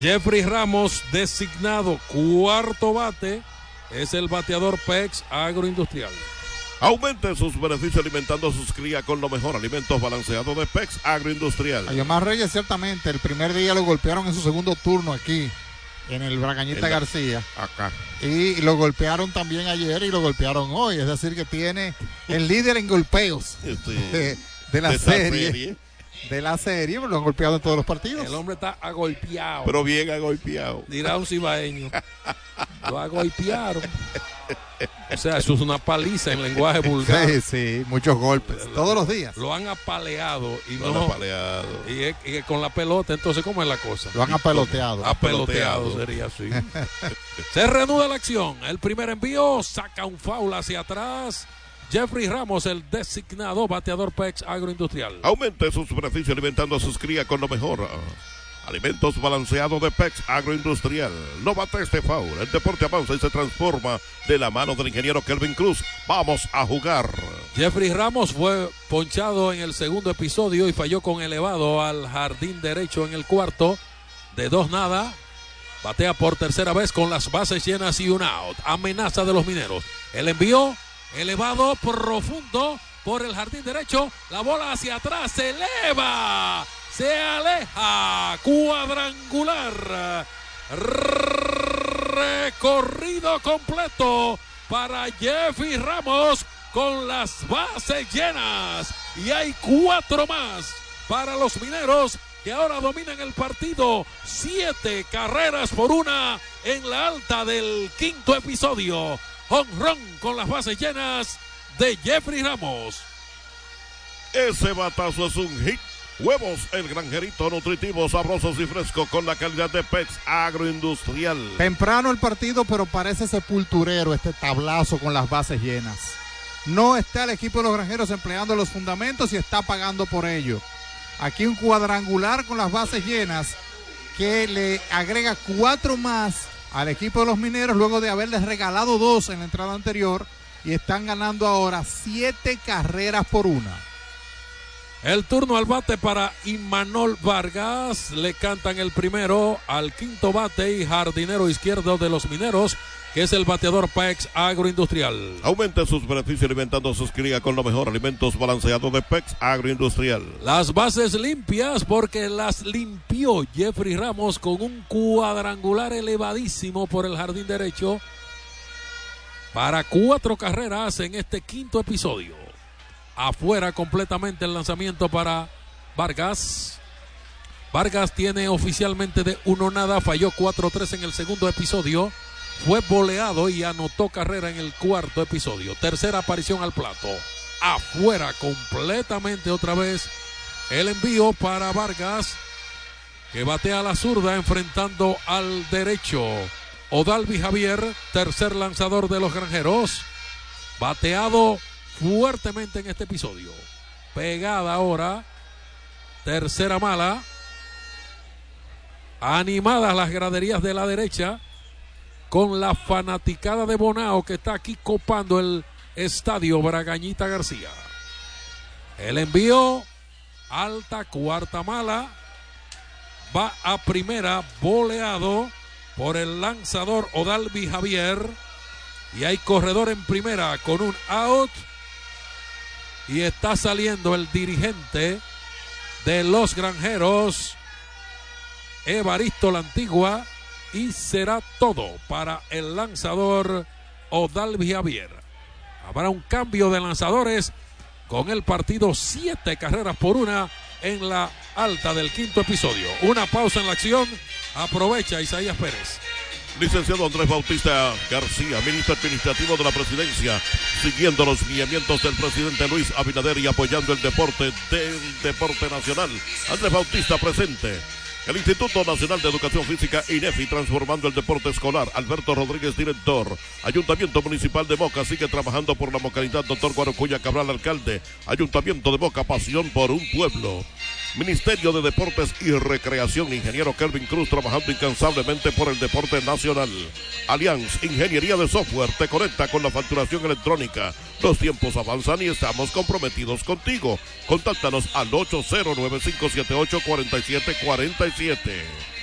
Jeffrey Ramos, designado cuarto bate, es el bateador PEX Agroindustrial. Aumente sus beneficios alimentando sus crías con los mejores alimentos balanceados de PEX Agroindustrial. A Yomar Reyes, ciertamente, el primer día lo golpearon en su segundo turno aquí, en el Bragañita García. Acá. Y lo golpearon también ayer y lo golpearon hoy. Es decir, que tiene el líder en golpeos de la serie. De la serie, lo han golpeado en todos los partidos. El hombre está agolpeado. Pero bien agolpeado. Dirá un cibaeño. Lo agolpearon. O sea, eso es una paliza en lenguaje vulgar. Sí, sí, muchos golpes, todos los días. Lo han apaleado y Lo han apaleado. Y con la pelota, entonces, ¿cómo es la cosa? Lo han apeloteado. Apeloteado sería así. Se reanuda la acción. El primer envío saca un foul hacia atrás. Jeffrey Ramos, el designado bateador PEX Agroindustrial. Aumente sus beneficios alimentando a sus crías con lo mejor. Alimentos balanceados de PEX Agroindustrial. No bate este foul. El deporte avanza y se transforma de la mano del ingeniero Kelvin Cruz. Vamos a jugar. Jeffrey Ramos fue ponchado en el segundo episodio y falló con elevado al jardín derecho en el cuarto. De 2-0. Batea por tercera vez con las bases llenas y un out. Amenaza de los mineros. El envío elevado profundo por el jardín derecho. La bola hacia atrás se eleva. Se aleja. Cuadrangular. Recorrido completo para Jeffrey Ramos con las bases llenas. Y hay 4 más para los mineros, que ahora dominan el partido. 7 carreras por 1 en la alta del quinto episodio. Honrón con las bases llenas de Jeffrey Ramos. Ese batazo es un hit. Huevos El Granjerito, nutritivos, sabrosos y frescos con la calidad de PEX Agroindustrial. Temprano el partido, pero parece sepulturero este tablazo con las bases llenas. No está el equipo de los Granjeros empleando los fundamentos y está pagando por ello. Aquí un cuadrangular con las bases llenas que le agrega 4 más al equipo de los mineros luego de haberles regalado 2 en la entrada anterior, y están ganando ahora 7 carreras por 1. El turno al bate para Imanol Vargas. Le cantan el primero al quinto bate y jardinero izquierdo de los mineros, que es el bateador PEX Agroindustrial. Aumente sus beneficios alimentando a sus crías con los mejores alimentos balanceados de PEX Agroindustrial. Las bases limpias, porque las limpió Jeffrey Ramos con un cuadrangular elevadísimo por el jardín derecho para 4 carreras en este quinto episodio. Afuera completamente el lanzamiento para Vargas. Vargas tiene oficialmente de 1-0, falló 4-3 en el segundo episodio. Fue boleado y anotó carrera en el cuarto episodio. Tercera aparición al plato. Afuera completamente otra vez el envío para Vargas, que batea a la zurda enfrentando al derecho. Odalvi Javier, tercer lanzador de los Granjeros, bateado fuertemente en este episodio. Pegada ahora, tercera mala. Animadas las graderías de la derecha con la fanaticada de Bonao, que está aquí copando el estadio Bragañita García. El envío, alta, cuarta mala. Va a primera, boleado por el lanzador Odalvi Javier. Y hay corredor en primera con un out. Y está saliendo el dirigente de los Granjeros, Evaristo La Antigua. Y será todo para el lanzador Odalvi Javier. Habrá un cambio de lanzadores con el partido 7 carreras por 1 en la alta del quinto episodio. Una pausa en la acción. Aprovecha Isaías Pérez. Licenciado Andrés Bautista García, ministro administrativo de la presidencia, siguiendo los lineamientos del presidente Luis Abinader y apoyando el deporte del deporte nacional. Andrés Bautista presente. El Instituto Nacional de Educación Física, INEFI, transformando el deporte escolar. Alberto Rodríguez, director. Ayuntamiento Municipal de Moca sigue trabajando por la localidad. Doctor Guarocuya Cabral, alcalde. Ayuntamiento de Moca, pasión por un pueblo. Ministerio de Deportes y Recreación, ingeniero Kelvin Cruz, trabajando incansablemente por el deporte nacional. Allianz Ingeniería de Software te conecta con la facturación electrónica. Los tiempos avanzan y estamos comprometidos contigo. Contáctanos al 809-578-4747.